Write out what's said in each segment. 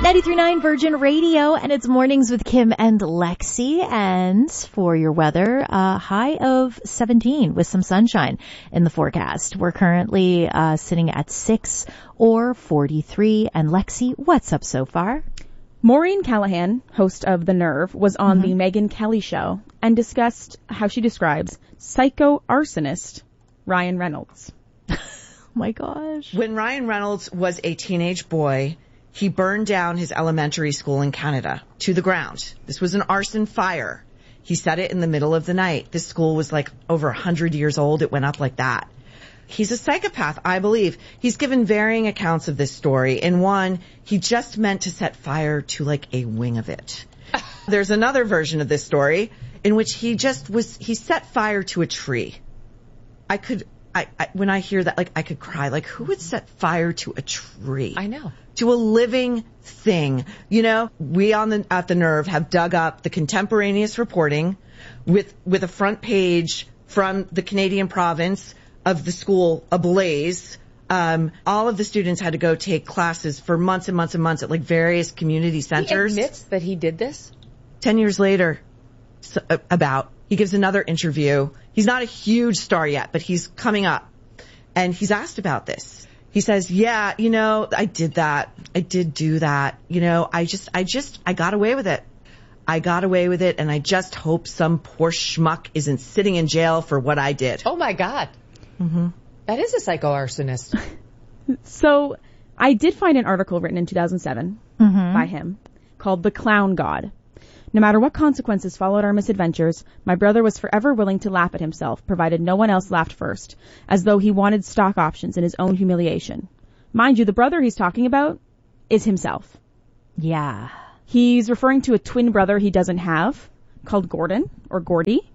93.9 Virgin Radio, and it's Mornings with Kim and Lexi. And for your weather, a high of 17 with some sunshine in the forecast. We're currently sitting at 6 or 43. And Lexi, what's up so far? Maureen Callahan, host of The Nerve, was on the Megyn Kelly show and discussed how she describes psycho-arsonist Ryan Reynolds. Oh my gosh. When Ryan Reynolds was a teenage boy, he burned down his elementary school in Canada to the ground. This was an arson fire. He set it in the middle of the night. This school was like over 100 years old. It went up like that. He's a psychopath, I believe. He's given varying accounts of this story. In one, he just meant to set fire to like a wing of it. There's another version of this story in which he set fire to a tree. When I hear that, like, I could cry. Like, who would set fire to a tree? I know. To a living thing. You know, we at the Nerve have dug up the contemporaneous reporting with a front page from the Canadian province of the school ablaze. All of the students had to go take classes for months and months and months at like various community centers. He admits that he did this? 10 years later, he gives another interview. He's not a huge star yet, but he's coming up. And he's asked about this. He says, yeah, you know, I did that. I did do that. You know, I got away with it. I got away with it, and I just hope some poor schmuck isn't sitting in jail for what I did. Oh, my God. Mm-hmm. That is a psycho-arsonist. So I did find an article written in 2007 by him called The Clown God. No matter what consequences followed our misadventures, my brother was forever willing to laugh at himself, provided no one else laughed first, as though he wanted stock options in his own humiliation. Mind you, the brother he's talking about is himself. Yeah. He's referring to a twin brother he doesn't have, called Gordon, or Gordy,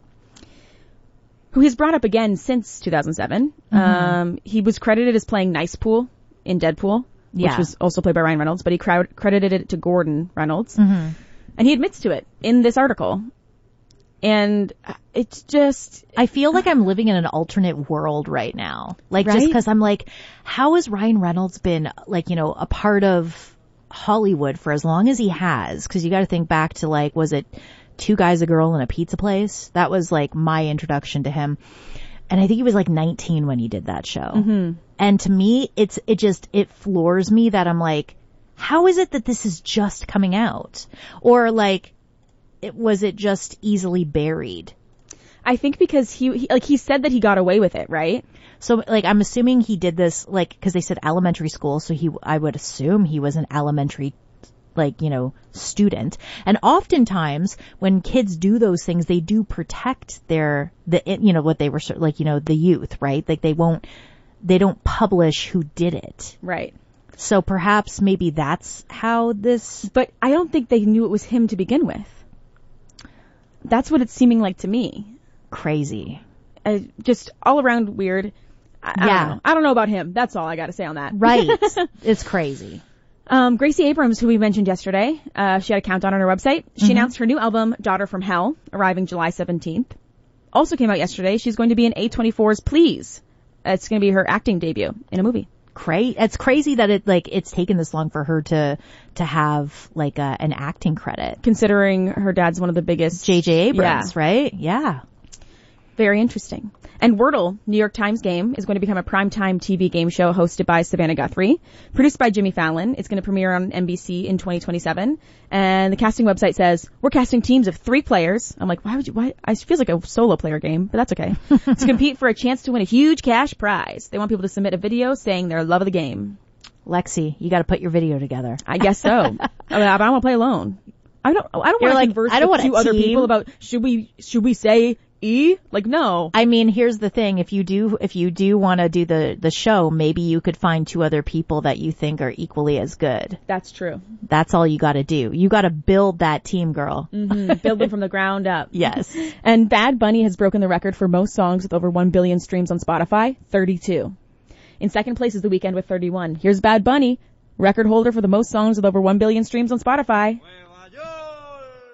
who he's brought up again since 2007. He was credited as playing Nice Pool in Deadpool, which was also played by Ryan Reynolds, but he credited it to Gordon Reynolds. And he admits to it in this article. And it's just... I feel like I'm living in an alternate world right now. Like, right? Just because I'm like, how has Ryan Reynolds been, like, you know, a part of Hollywood for as long as he has? Because you got to think back to, like, was it Two Guys, a Girl, and a Pizza Place? That was, like, my introduction to him. And I think he was, like, 19 when he did that show. And to me, it floors me that I'm like, how is it that this is just coming out? Or like, was it just easily buried? I think because he said that he got away with it, right? So like, I'm assuming he did this like, cause they said elementary school. So I would assume he was an elementary, like, you know, student. And oftentimes when kids do those things, they do protect what they were like, you know, the youth, right? Like they don't publish who did it. Right. So perhaps maybe that's how this... But I don't think they knew it was him to begin with. That's what it's seeming like to me. Crazy. Just all around weird. I don't know about him. That's all I got to say on that. Right. It's crazy. Gracie Abrams, who we mentioned yesterday, she had a countdown on her website. She announced her new album, Daughter from Hell, arriving July 17th. Also came out yesterday. She's going to be in A24's Please. It's going to be her acting debut in a movie. It's crazy that it's taken this long for her to have like an acting credit, considering her dad's one of the biggest. J.J. Abrams, right? Yeah. Very interesting. And Wordle, New York Times game, is going to become a primetime TV game show hosted by Savannah Guthrie, produced by Jimmy Fallon. It's going to premiere on NBC in 2027. And the casting website says, we're casting teams of 3 players. I'm like, why? It feels like a solo player game, but that's okay. To compete for a chance to win a huge cash prize. They want people to submit a video saying their love of the game. Lexi, you got to put your video together. I guess so. I mean, but I don't want to play alone. I don't want to converse with 2 other people about, should we say E? Like, no. I mean, here's the thing. If you do want to do the show, maybe you could find 2 other people that you think are equally as good. That's true. That's all you got to do. You got to build that team, girl. Build them from the ground up. Yes. And Bad Bunny has broken the record for most songs with over 1 billion streams on Spotify, 32. In second place is The Weeknd with 31. Here's Bad Bunny, record holder for the most songs with over 1 billion streams on Spotify. Well.